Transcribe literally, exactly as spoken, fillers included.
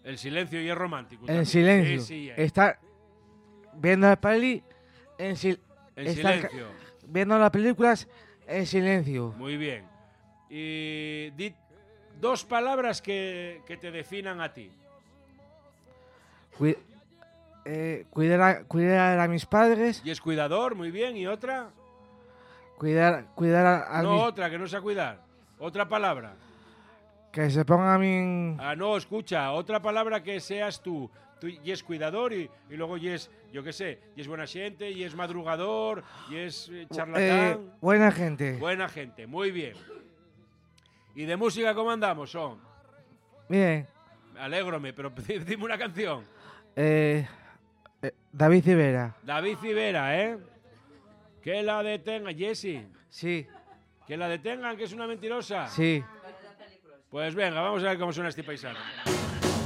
El silencio y es romántico. En también. silencio. Sí, sí, eh. Estar viendo la peli en, sil En estar silencio. viendo las películas en silencio. Muy bien. Y di dos palabras que, que te definan a ti. Cui eh, cuidar, a, cuidar a mis padres. Y es cuidador, muy bien. ¿Y otra? Cuidar, cuidar a, a No, mis... otra, que no sea cuidar. Otra palabra. Que se pongan a mí... Ah, no, escucha, otra palabra que seas tú. Tú y es cuidador y, y luego y es, yo qué sé, y es buena gente, y es madrugador, y es eh, charlatán. Eh, buena gente. Buena gente, muy bien. ¿Y de música cómo andamos, son? Bien. Alégrome, pero dime una canción. Eh, eh, David Civera. David Civera, ¿eh? Que la detengan, Jessy. Sí. Que la detengan, que es una mentirosa. Sí. Pues venga, vamos a ver cómo suena este paisano.